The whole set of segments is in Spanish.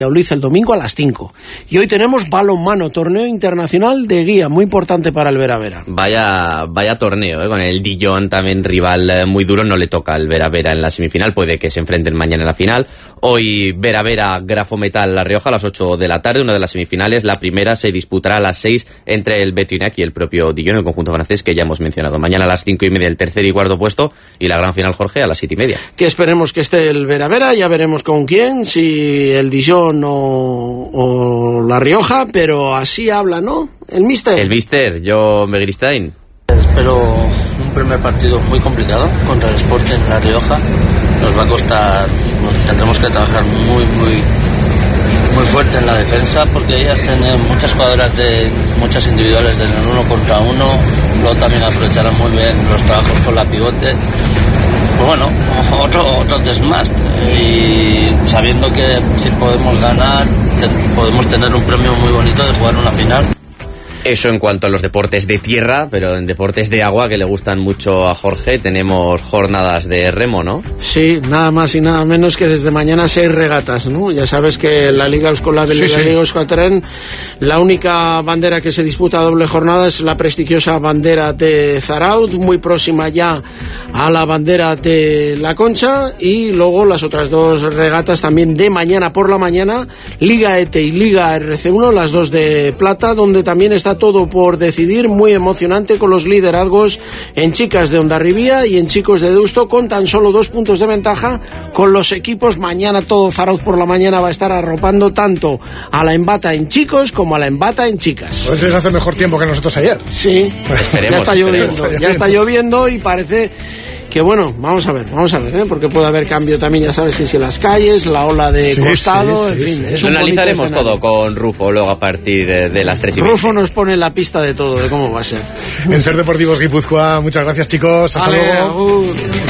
Valladolid el domingo a las 5. Y hoy tenemos balonmano, torneo internacional de guía, muy importante para el Vera Vera. Vaya torneo, con el Dijon también rival muy duro. No le toca al Vera Vera en la semifinal, puede que se enfrenten mañana en la final. Hoy Vera Vera Grafo Metal La Rioja a las 8 de la tarde, una de las semifinales. La primera se disputará a las 6 entre el Betoinac y el propio Dijon, el conjunto francés que ya hemos mencionado. Mañana a las 5:30 el tercer y cuarto puesto, y la gran final, Jorge, a las 7:30. Que esperemos que esté el Vera Vera, ya veremos con quién, si el Dijon o La Rioja, pero así habla, ¿no? El míster. El míster, Joe Megristain. Espero un primer partido muy complicado contra el Sporting La Rioja. Nos va a costar, tendremos que trabajar muy fuerte en la defensa, porque ellas tienen muchas jugadoras muchas individuales del 1 contra 1. Luego también aprovecharán muy bien los trabajos con la pivote. Pues bueno, otro desmast, y sabiendo que si podemos ganar podemos tener un premio muy bonito de jugar una final. Eso en cuanto a los deportes de tierra, pero en deportes de agua, que le gustan mucho a Jorge, tenemos jornadas de remo, ¿no? Sí, nada más y nada menos que desde mañana 6 regatas, ¿no? Ya sabes que la Liga Euskolab y la Liga Euskotren, la única bandera que se disputa a doble jornada es la prestigiosa bandera de Zarautz, muy próxima ya a la bandera de La Concha, y luego las otras dos regatas también de mañana por la mañana, Liga ETE y Liga RC1, las dos de plata, donde también está todo por decidir, muy emocionante, con los liderazgos en chicas de Hondarribía y en chicos de Deusto, con tan solo 2 puntos de ventaja con los equipos. Mañana todo Zarautz por la mañana va a estar arropando tanto a la Embata en chicos como a la Embata en chicas. Pues les hace mejor tiempo que nosotros ayer. Sí, esperemos, ya está lloviendo y parece que bueno, vamos a ver, porque puede haber cambio también, ya sabes, si las calles, la ola de costado, en fin. Lo analizaremos todo con Rufo luego a partir de las 3:20. Rufo nos pone la pista de todo, de cómo va a ser. En Ser Deportivos Guipúzcoa, muchas gracias, chicos, hasta luego.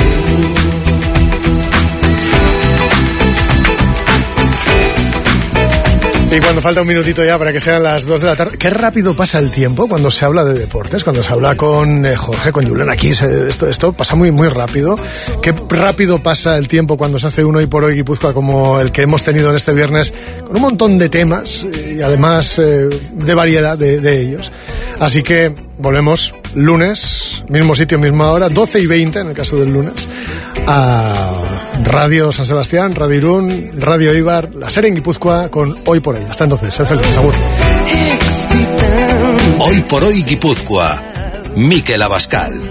Y cuando falta un minutito ya para que sean las 2 de la tarde, qué rápido pasa el tiempo cuando se habla de deportes, cuando se habla con Jorge, con Julen aquí, esto pasa muy rápido. Qué rápido pasa el tiempo cuando se hace un Hoy por Hoy Guipúzcoa como el que hemos tenido en este viernes, con un montón de temas y además de variedad de ellos. Así que volvemos lunes, mismo sitio, misma hora, 12:20 en el caso del lunes, a Radio San Sebastián, Radio Irún, Radio Eibar, la SER en Guipúzcoa con Hoy por Hoy. Hasta entonces, sed felices, agur. Hoy por Hoy Guipúzcoa, Mikel Abascal.